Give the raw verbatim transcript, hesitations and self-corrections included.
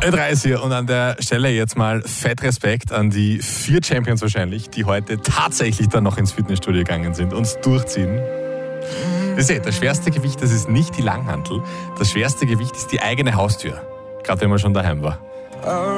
Ö drei ist hier und an der Stelle jetzt mal fett Respekt an die vier Champions wahrscheinlich, die heute tatsächlich dann noch ins Fitnessstudio gegangen sind und es durchziehen. Ihr seht, das schwerste Gewicht, das ist nicht die Langhantel, das schwerste Gewicht ist die eigene Haustür, gerade wenn man schon daheim war.